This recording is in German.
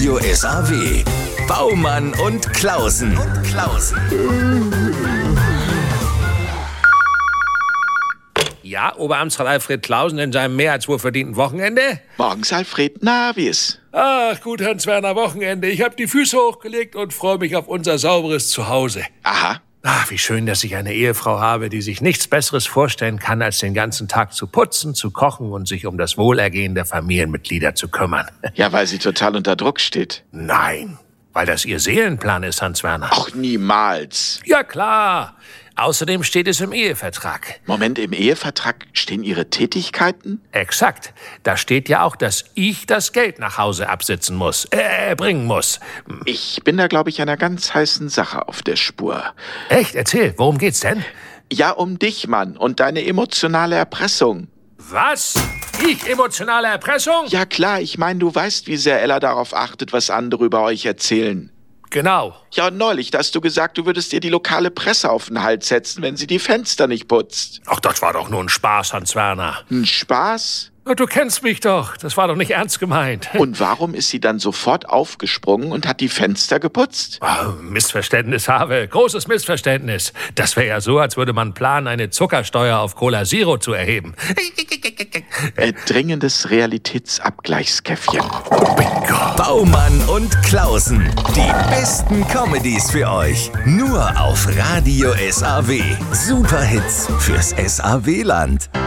Radio SAW. Baumann und Klausen. Ja, Oberamtsrat Alfred Klausen in seinem mehr als wohlverdienten Wochenende? Morgens, Alfred. Na, wie ist? Ach gut, Hans-Werner, Wochenende. Ich habe die Füße hochgelegt und freue mich auf unser sauberes Zuhause. Aha. Ach, wie schön, dass ich eine Ehefrau habe, die sich nichts Besseres vorstellen kann, als den ganzen Tag zu putzen, zu kochen und sich um das Wohlergehen der Familienmitglieder zu kümmern. Ja, weil sie total unter Druck steht. Nein, weil das ihr Seelenplan ist, Hans-Werner. Ach, niemals. Ja, klar. Außerdem steht es im Ehevertrag. Moment, im Ehevertrag stehen Ihre Tätigkeiten? Exakt. Da steht ja auch, dass ich das Geld nach Hause bringen muss. Ich bin da, glaube ich, einer ganz heißen Sache auf der Spur. Echt? Erzähl, worum geht's denn? Ja, um dich, Mann, und deine emotionale Erpressung. Was? Ich emotionale Erpressung? Ja klar, ich meine, du weißt, wie sehr Ella darauf achtet, was andere über euch erzählen. Genau. Ja, und neulich, da hast du gesagt, du würdest ihr die lokale Presse auf den Hals setzen, wenn sie die Fenster nicht putzt. Ach, das war doch nur ein Spaß, Hans-Werner. Ein Spaß? Du kennst mich doch. Das war doch nicht ernst gemeint. Und warum ist sie dann sofort aufgesprungen und hat die Fenster geputzt? Oh, Missverständnis habe. Großes Missverständnis. Das wäre ja so, als würde man planen, eine Zuckersteuer auf Cola Zero zu erheben. Dringendes Realitätsabgleichskäffchen. Bingo. Baumann und Klausen. Die besten Comedies für euch. Nur auf Radio SAW. Superhits fürs SAW-Land.